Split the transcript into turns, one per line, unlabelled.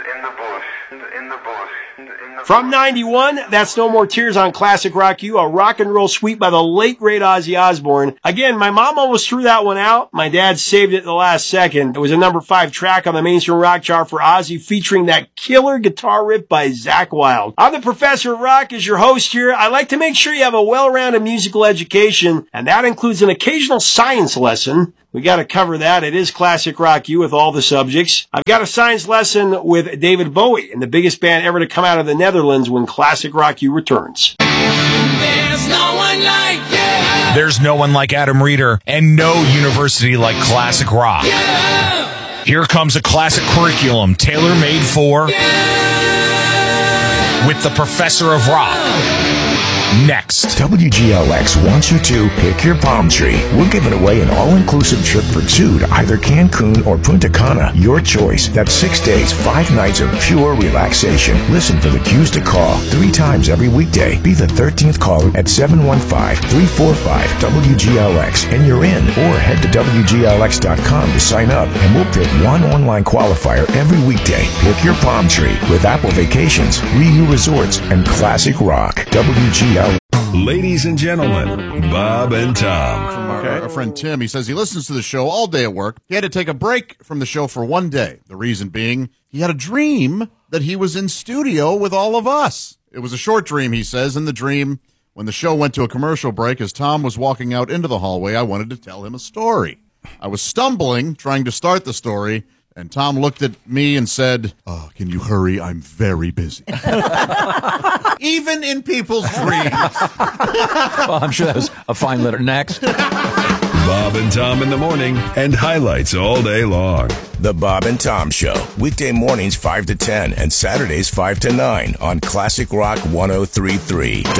From 91, that's No More Tears on Classic Rock U, a rock and roll suite by the late great Ozzy Osbourne. Again, my mom almost threw that one out. My dad saved it at the last second. It was a number 5 track on the mainstream rock chart for Ozzy, featuring that killer guitar riff by Zakk Wylde. I'm the Professor of Rock, as your host here. I like to make sure you have a well-rounded musical education, and that includes an occasional science lesson. We got to cover that. It is Classic Rock U with all the subjects. I've got a science lesson with David Bowie and the biggest band ever to come out of the Netherlands when Classic Rock U returns.
There's no one like you.
There's no one like Adam Reeder and no university like Classic Rock.
Yeah.
Here comes a classic curriculum tailor-made for with the Professor of Rock. Next.
WGLX wants you to pick your palm tree. We're giving away an all-inclusive trip for 2 to either Cancun or Punta Cana. Your choice. That's 6 days, 5 nights of pure relaxation. Listen for the cues to call 3 times every weekday. Be the 13th caller at 715-345-WGLX and you're in. Or head to WGLX.com to sign up and we'll pick one online qualifier every weekday. Pick your palm tree with Apple Vacations, Ryu Resorts, and Classic Rock. WGLX.
Ladies and gentlemen, Bob and Tom.
From our friend Tim, he says he listens to the show all day at work. He had to take a break from the show for one day. The reason being, he had a dream that he was in studio with all of us. It was a short dream, he says. In the dream, when the show went to a commercial break, as Tom was walking out into the hallway, I wanted to tell him a story. I was stumbling, trying to start the story, and Tom looked at me and said, "Oh, can you hurry? I'm very busy." Even in people's dreams.
Well, I'm sure that was a fine letter. Next.
Bob and Tom in the morning and highlights all day long.
The Bob and Tom Show. Weekday mornings 5 to 10 and Saturdays 5 to 9 on Classic Rock 103.3.